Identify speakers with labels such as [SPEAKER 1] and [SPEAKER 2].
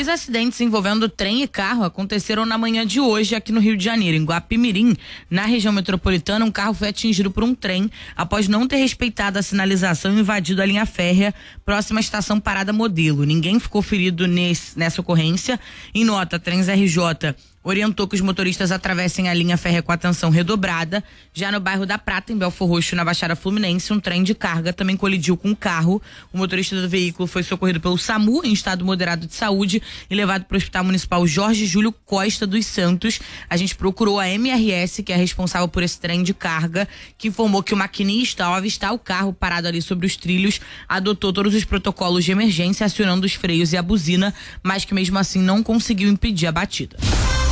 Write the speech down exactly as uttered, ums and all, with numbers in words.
[SPEAKER 1] Dois acidentes envolvendo trem e carro aconteceram na manhã de hoje aqui no Rio de Janeiro. Em Guapimirim, na região metropolitana, um carro foi atingido por um trem após não ter respeitado a sinalização e invadido a linha férrea próxima à estação Parada Modelo. Ninguém ficou ferido nesse, nessa ocorrência. Em nota, Trens R J orientou que os motoristas atravessem a linha férrea com atenção redobrada. Já no bairro da Prata, em Belfor Roxo, na Baixada Fluminense, um trem de carga também colidiu com um carro. O motorista do veículo foi socorrido pelo SAMU em estado moderado de saúde e levado para o Hospital Municipal Jorge Júlio Costa dos Santos. A gente procurou a M R S, que é responsável por esse trem de carga, que informou que o maquinista, ao avistar o carro parado ali sobre os trilhos, adotou todos os protocolos de emergência, acionando os freios e a buzina, mas que mesmo assim não conseguiu impedir a batida.